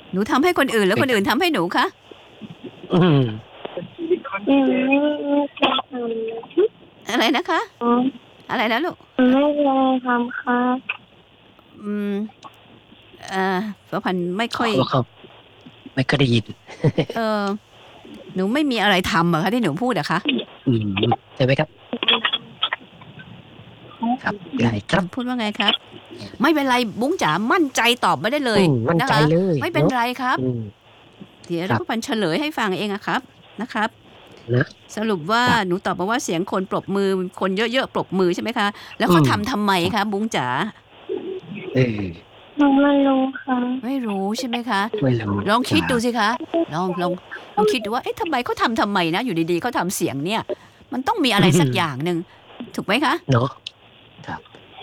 หนูทำให้คนอื่นแล้วคนอื่นทำให้หนูคะอืมไม่เคยทำอะไรนะคะอ๋ออะไรนะลูกไม่เคยทำครับอืมป้าพันธุ์ไม่ค่อยเขาไม่ก็ได้ยินเออหนูไม่มีอะไรทำเหรอคะที่หนูพูดอะคะใช่ไหมครับครับได้ครับพูดว่าไงครับไม่เป็นไรบุ้งจ๋ามั่นใจตอบไม่ได้เลยมั่นนะคะใจเลยไม่เป็นไรครับอืมเดี๋ยวครับป้าพันธุ์เฉลยให้ฟังเองอะครับนะครับนะสรุปว่าครับหนูตอบมาว่าเสียงคนปรบมือคนเยอะๆปรบมือใช่ไหมคะแล้วเขาทำไมคะบุ้งจ๋าเออหนูไม่รู้ค่ะไม่รู้ใช่ไหมคะไม่รู้ลองคิดดูสิคะลองคิดดูว่าเอ๊ะทำไมเขาทำไมนะอยู่ดีๆเขาทำเสียงเนี่ยมันต้องมีอะไรสักอย่างหนึ่งถูกไหมคะเนาะครับ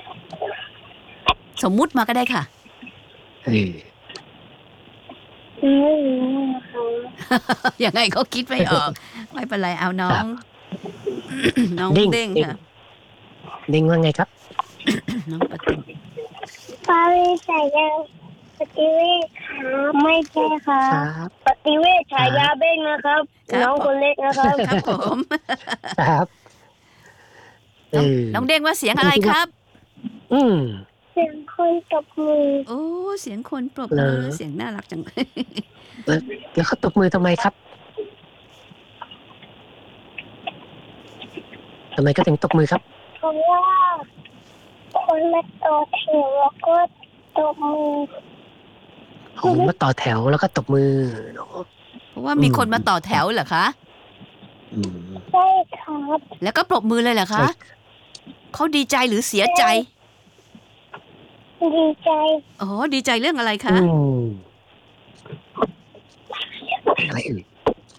สมมุติมาก็ได้ค่ะเออไม่รู้ค่ะยังไงเขาคิดไม่ออกไม่เป็นไรเอาน้อง น้องเด้งค่ะเด้งว่าไงครับน้องปฏิปาวิฉายาปฏิเวชครับไม่ใช่ครัคบรับปฏิเวชฉายาเบ้งนะครับน้องคนเล็กนะครับครับผมครับน้องเด้งว่าเสียงอะไรครับเสียงคนตบมือโอ้เสียงคนปรบมือเสียงน่ารักจังแล้วเขาตบมือทำไมครับทำไมก็ถึงตบมือครับเพราะว่าคนมาต่อแถวแล้วก็ตบมือคนมาต่อแถวแล้วก็ตบมือเนาะเพราะว่ามีคนมาต่อแถวเหรอคะใช่ครับแล้วก็ปรบมือเลยเหรอคะเขาดีใจหรือเสียใจดีใจอ๋อดีใจเรื่องอะไรคะอะไรอื่น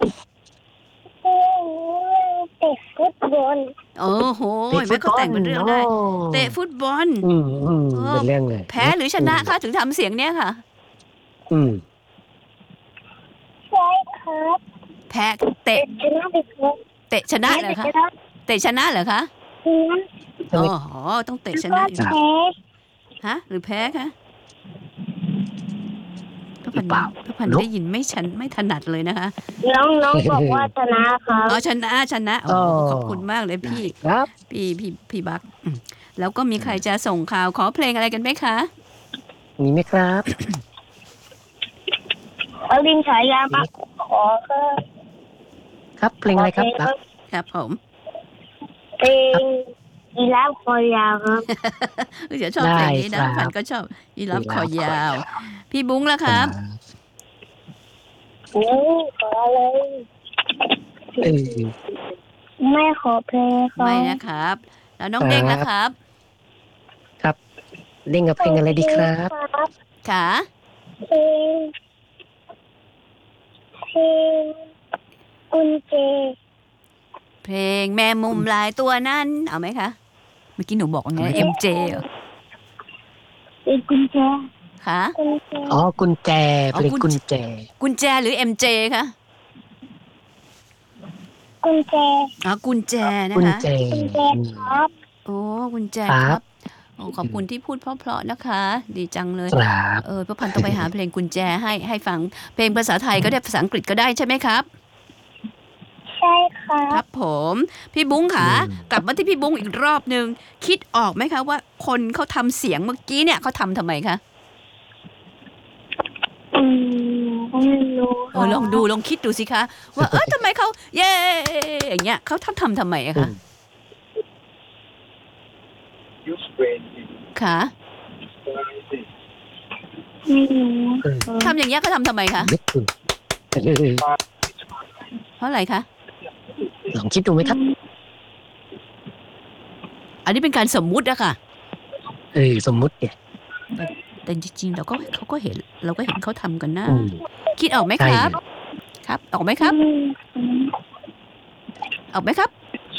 เตะฟุตบอลโอ้โหแม่เขาแต่งเป็นเรื่องได้เตะฟุตบอลเป็นเรื่องเลยแพ้หรือชนะคะถึงทำเสียงเนี้ยค่ะใช่ครับแพ้เตะชนะไปครับเตะชนะเหรอคะเตะชนะเหรอคะอ๋อต้องเตะชนะอยู่ฮะหรือแพ้คะพระพันได้ยินไม่ถนัดเลยนะคะน้องบอกว่าชนะครับอ๋อชนะโอ้ขอบคุณมากเลยพี่ครับพี่บักแล้วก็มีใครจะส่งข่าวขอเพลงอะไรกันไหมคะมีไหมครับเอาดินฉายามาขอครับเพลงอะไรครับครับผมเพลงยีราฟคอยาวครับเดี๋ยวชอบเพลงนี้นะพันก็ชอบยีราฟคอยาวพี่บุ้งล่ะครับขอเลยไม่ขอเพลงครับไม่นะครับแล้วน้องเด้งล่ะครับครับเด้งกับเพลงอะไรดีครับค่ะเพลงกุญแจเพลงแม่มุมลายตัวนั้นเอาไหมคะเมื่อกี้หนูบอกว่าไง MJ เหรอกุญแจค่ะอ๋อกุญแจเพลงกุญแจหรือ MJ คะกุญแจกุญแจนะคะกุญแจครับโอ้กุญแจครับโอ้ขอบคุณที่พูดเพราะๆนะคะดีจังเลยพระพันต้องไปหาเพลงกุญแจให้ฟังเพลงภาษาไทยก็ได้ภาษาอังกฤษก็ได้ใช่ไหมครับใช่ค่ะครับผมพี่บุ้งค่ะกลับมาที่พี่บุ้งอีกรอบนึงคิดออกไหมคะว่าคนเขาทำเสียงเมื่อกี้เนี่ยเขาทำไมคะไม่รู้ลองคิดดูสิคะว่าทำไมเขาเย่อย่างเงี้ยเขาทำไมอะคะค่ะไม่รู้ทำอย่างเงี้ยเขาทำไมคะเพราะอะไรคะลองคิดดูไหมครับอันนี้เป็นการสมมุติอะค่ะสมมุติเนี่ยแต่จริงๆเขาก็เห็นเราก็เห็นเขาทำกันนะคิดออกไหมครับครับออกไหมครับออกไหมครับ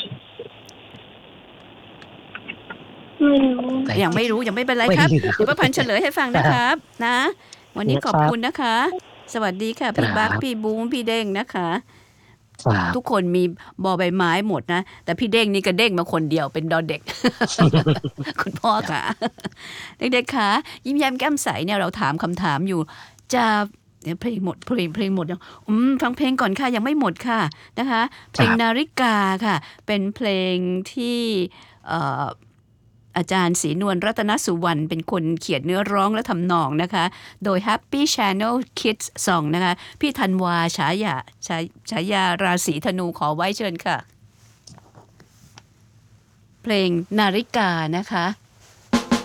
ยังไม่รู้ยังไม่เป็นไรครับเดี๋ยวป้าพันเฉลยให้ฟังนะครับนะวันนี้ขอบคุณนะคะสวัสดีค่ะพี่บักพี่บูมพี่เด้งนะคะทุกคนมีบอใบไม้หมดนะแต่พี่เด้งนี่ก็เด้งมาคนเดียวเป็นดอเด็ก คุณพ่อค่ะเด็กๆค่ะยิ้มแย้มแก้มใสเนี่ยเราถามคำถามอยู่จะเดี๋ยวเพลงหมดเพลงหมดยังฟังเพลงก่อนค่ะยังไม่หมดค่ะนะคะเพลงนาฬิกาค่ะเป็นเพลงที่อาจารย์ศรีนวลรัตนสุวรรณเป็นคนเขียนเนื้อร้องและทำนองนะคะโดย Happy Channel Kids Song นะคะพี่ธันวาฉายาราศีธนูขอไว้เชิญค่ะเพลงนาฬิกานะคะ